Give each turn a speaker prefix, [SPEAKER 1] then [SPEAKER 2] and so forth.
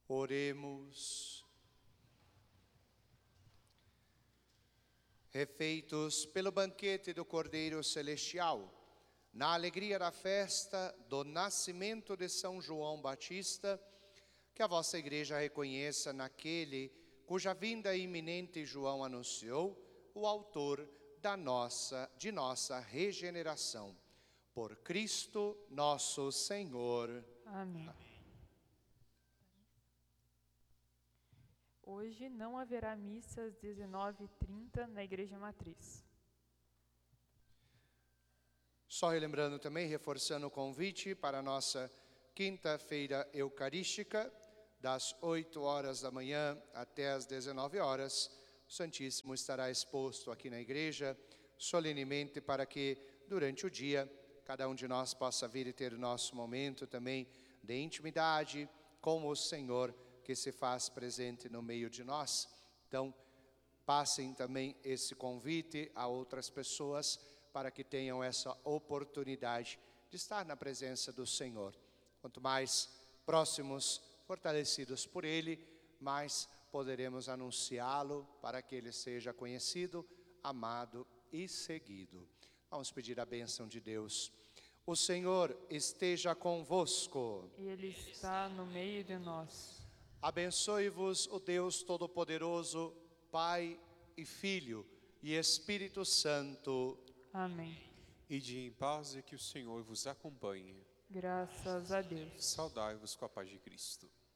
[SPEAKER 1] Oremos. Refeitos pelo banquete do Cordeiro Celestial, na alegria da festa do nascimento de São João Batista, que a vossa igreja reconheça naquele cuja vinda iminente João anunciou, o autor de nossa regeneração. Por Cristo nosso Senhor.
[SPEAKER 2] Amém. Hoje não haverá missa às 19h30 na Igreja Matriz.
[SPEAKER 1] Só relembrando também, reforçando o convite para a nossa quinta-feira eucarística, das 8 horas da manhã até as 19 horas, o Santíssimo estará exposto aqui na igreja, solenemente, para que durante o dia, cada um de nós possa vir e ter o nosso momento também de intimidade com o Senhor, que se faz presente no meio de nós. Então, passem também esse convite a outras pessoas para que tenham essa oportunidade de estar na presença do Senhor. Quanto mais próximos, fortalecidos por Ele, mais poderemos anunciá-lo para que Ele seja conhecido, amado e seguido. Vamos pedir a bênção de Deus. O Senhor esteja convosco.
[SPEAKER 2] Ele está no meio de nós.
[SPEAKER 1] Abençoe-vos o Deus Todo-Poderoso, Pai e Filho e Espírito Santo.
[SPEAKER 2] Amém.
[SPEAKER 3] Ide em paz e que o Senhor vos acompanhe.
[SPEAKER 2] Graças a Deus.
[SPEAKER 3] Saudai-vos com a paz de Cristo.